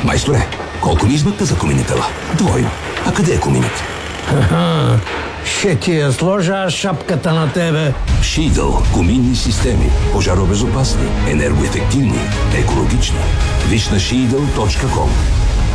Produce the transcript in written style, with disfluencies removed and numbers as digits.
Майсторе, колко ми измъкта за коминитела? Двойно. А къде е коминът? Ще ти я сложа аз шапката на тебе. Шидъл. Коминни системи. Пожаробезопасни, енергоефективни, екологични. Виж на Шидъл.com.